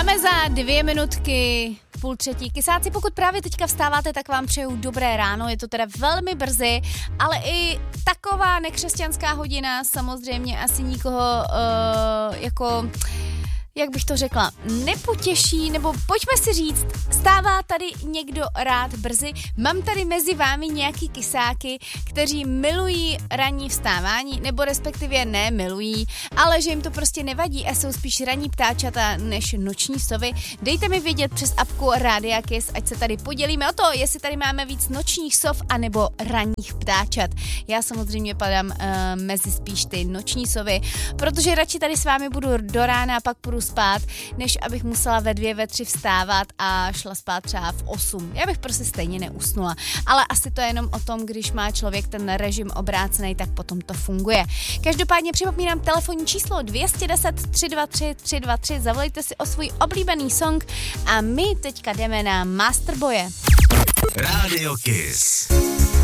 Máme za 2 minutky 2:30. Kysáci, pokud právě teďka vstáváte, tak vám přeju dobré ráno, je to teda velmi brzy, ale i taková nekřesťanská hodina samozřejmě asi nikoho jako... jak bych to řekla, nepotěší, nebo pojďme si říct, stává tady někdo rád brzy? Mám tady mezi vámi nějaký kysáky, kteří milují ranní vstávání, nebo respektive ne milují, ale že jim to prostě nevadí a jsou spíš ranní ptáčata než noční sovy. Dejte mi vědět přes apku Rádia Kiss, ať se tady podělíme o to, jestli tady máme víc nočních sov anebo ranních ptáčat. Já samozřejmě padám mezi spíš ty noční sovy, protože radši tady s vámi budu do rána a pak půjdu spát, než abych musela ve 2, ve 3 vstávat a šla spát třeba v 8. Já bych prostě stejně neusnula. Ale asi to je jenom o tom, když má člověk ten režim obrácený, tak potom to funguje. Každopádně připomínám telefonní číslo 210 323 323. Zavolejte si o svůj oblíbený song a my teďka jdeme na Masterboye. Radio Kiss.